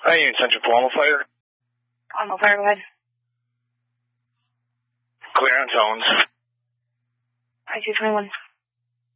Hi, Union Central Paloma Fire. Paloma Fire, go ahead. Clear on zones. 5221.